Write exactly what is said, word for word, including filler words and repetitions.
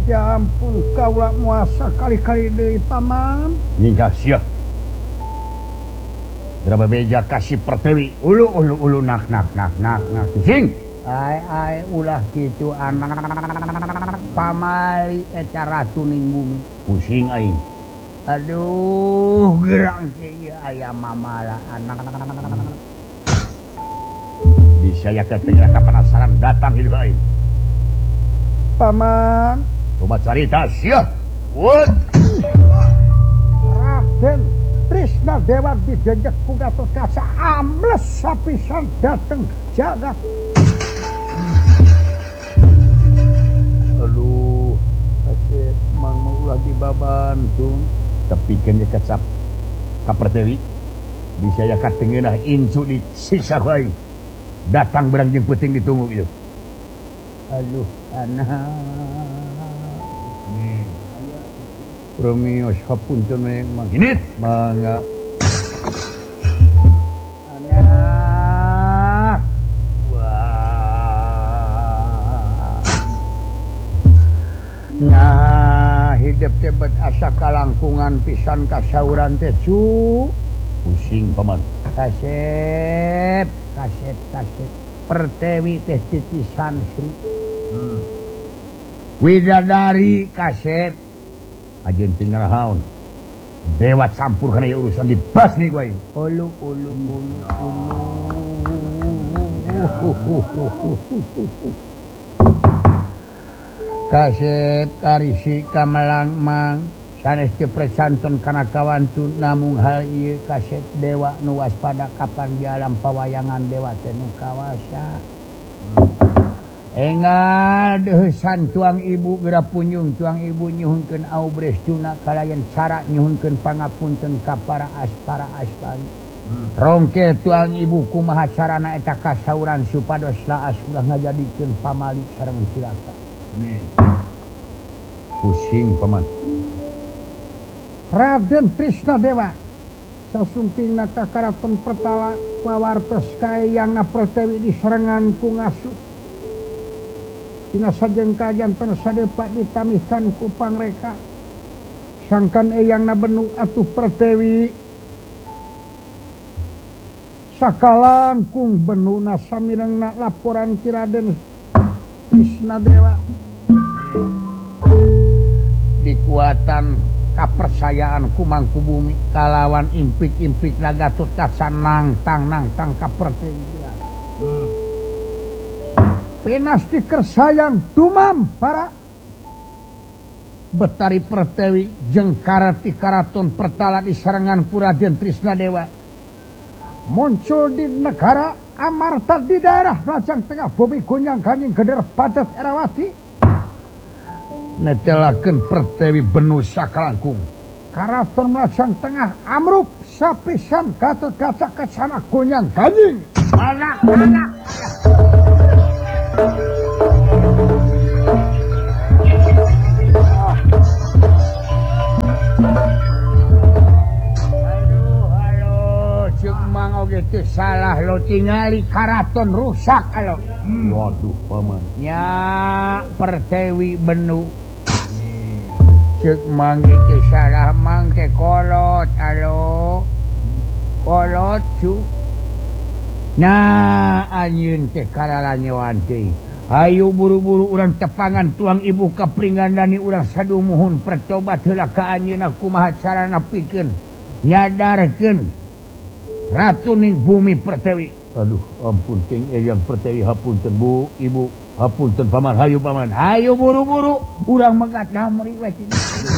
Ya ampun kaulah muasa kali-kali deui paman. Ninggal sia. Berapa beja kasih pertewi ulu ulu ulu nak nak nak nak nak sing. Ai ai ulah kitu anak pamali eta ratu ning bumi. Pusing aing. Aduh gerang ieu aya mamala anak. Bisa ya ketinggalan penasaran datang hidup aing. Paman, coba cerita sia. Wut. Raden Trisna Dewa dibenjek ku Gatotkaca ambles sapisan dateng jagat. Aduh, kasih mang mau ulah dibabantu. Tapi kena kecap kapertewi. Bisa ya katengeunah incu di sisa bae. Datang berang jeung penting ditunggu itu. Aduh, anak. Romeo hapunten mayang mang. Init mangga. Anak. Wah. Nah, hidup tebet asa kalangkungan pisan kasauran teh cu. Pusing paman. Kasep, kasep, kasep. Pertewi teh titisan Sri. Hmm. Widadari kasep. Ajen tinggal haun. Dewa campur kana urusan dibas nih gue. Ulu ulu ulu ulu. Kasep karisi kamalang mang sanes teu precanton kana kawantun namung hal ieu kasep dewa nu waspada kapan di alam pawayangan dewa teh nu kawasa. Engal deusan tuang ibu geura punyung tuang ibu nyuhunkeun aubrestuna kalayan cara nyuhunkeun pangapunten ka para aspara aspari. Hmm. Rongke tuang ibu kumaha carana eta kasauran supados laas ulah ngajadikeun pamali sareng cilaka. Nih. Pusing paman. Raden Trisna Dewa sasumpingna ka karaton Pertala pawartos kaeyangna Pertewi diserengan ku ngasuh. Dina sajeng kajanten sadepa ditamihkan ku pangreka. Sangkan eyangna benu atuh Pertewi. Sakalangkung benuna samirengna laporan ti Raden Trisna Dewa. Dikuatan kapercayaan ku mangku bumi kalawan impik-impik Gatotkaca nangtang nangtang ka Pertewi. Hmm. Penas dikersayang dumam para Betari Pertewi jeung karati karaton Pertala diserangan ku Raden Trisna Dewa muncul di negara Amarta di daerah Lajang Tengah bumi Gunyang Ganying Geder Padet Erawati netelakeun Pertewi benu sakalangkung karaton Lajang Tengah amruk sapisan Gatotkaca kesana Gunyang Ganying anak-anak. Oge teh salah lo tingali karaton rusak alo. Hmm. Waduh paman. Nya Pertewi benu. Ceuk mangge teh salah mangke kolot alo. Kolot cu. Nah anjeun teh karalanyoan teh. Ayo buru-buru urang tepangan tuang ibu kapringgandani urang sadumuhun pertobat heula ka anjeunna kumaha carana pikeun nyadarkeun Ratu ning bumi Pertewi. Aduh, ampun King Eyang Pertewi hapunten Bu, Ibu, hapunten paman, hayu paman. Hayu buru-buru, urang megat damri we.